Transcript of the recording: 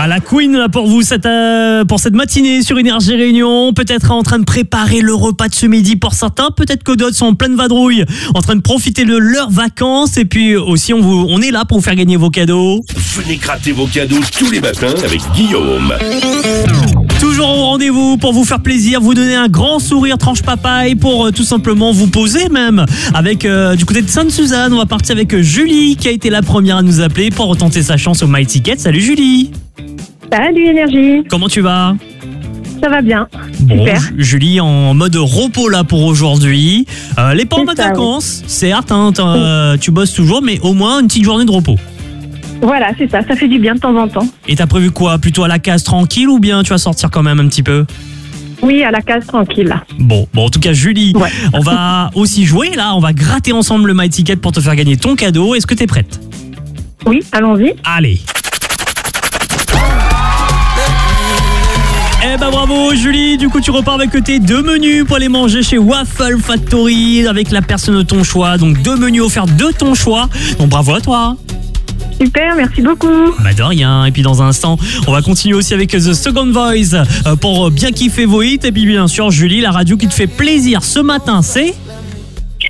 Ah, la Queen là pour vous pour cette matinée sur Énergie Réunion. Peut-être en train de préparer le repas de ce midi pour certains. Peut-être que d'autres sont en pleine vadrouille, en train de profiter de leurs vacances. Et puis aussi, on est là pour vous faire gagner vos cadeaux. Venez gratter vos cadeaux tous les matins avec Guillaume. Toujours au rendez-vous pour vous faire plaisir, vous donner un grand sourire tranche papaye pour tout simplement vous poser même. Avec du côté de Sainte-Suzanne, on va partir avec Julie qui a été la première à nous appeler pour retenter sa chance au My Ticket. Salut Julie. Salut Énergie. Comment tu vas ? Ça va bien. Bon, Super. Julie en mode repos là pour aujourd'hui. Les pas en mode vacances, certes, hein, tu bosses toujours, mais au moins une petite journée de repos. Voilà, c'est ça fait du bien de temps en temps. Et t'as prévu quoi ? Plutôt à la case tranquille ou bien tu vas sortir quand même un petit peu ? Oui, à la case tranquille là. Bon, en tout cas Julie, Ouais. on va aussi jouer là, on va gratter ensemble le My Ticket pour te faire gagner ton cadeau. Est-ce que t'es prête ? Oui, allons-y. Allez. Eh ben bravo Julie, du coup tu repars avec tes 2 menus pour aller manger chez Waffle Factory avec la personne de ton choix. Donc 2 menus offerts de ton choix. Donc bravo à toi. Super, merci beaucoup. Bah de rien. Et puis dans un instant, on va continuer aussi avec The Second Voice pour bien kiffer vos hits. Et puis bien sûr Julie, la radio qui te fait plaisir ce matin, c'est...